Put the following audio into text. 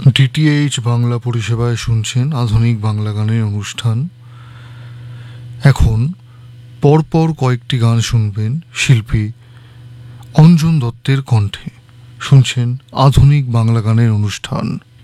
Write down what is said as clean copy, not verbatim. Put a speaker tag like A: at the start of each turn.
A: DTH Bangla পরিষেবায় শুনছেন আধুনিক বাংলা গানের অনুষ্ঠান। এখন পরপর কয়েকটি গান শুনবেন শিল্পী অঞ্জন দত্তের কণ্ঠে। শুনছেন আধুনিক বাংলা গানের অনুষ্ঠান।